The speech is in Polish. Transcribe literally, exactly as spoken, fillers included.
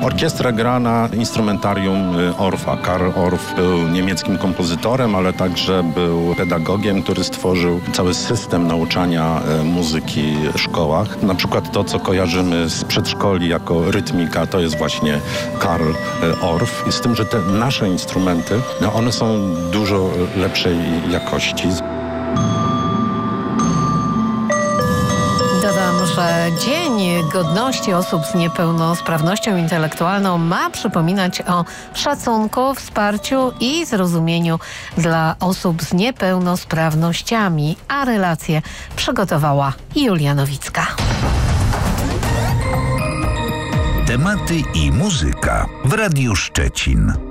Orkiestra gra na instrumentarium Orfa. Karl Orff był niemieckim kompozytorem, ale także był pedagogiem, który stworzył cały system nauczania muzyki w szkołach. Na przykład to, co kojarzymy z przedszkoli jako rytmika, to jest właśnie Karl Orff. I z tym, że te nasze instrumenty, no one są dużo lepszej jakości. Dodam, że Dzień Godności Osób z Niepełnosprawnością Intelektualną ma przypominać o szacunku, wsparciu i zrozumieniu dla osób z niepełnosprawnościami, a relację przygotowała Julia Nowicka. Tematy i muzyka w Radiu Szczecin.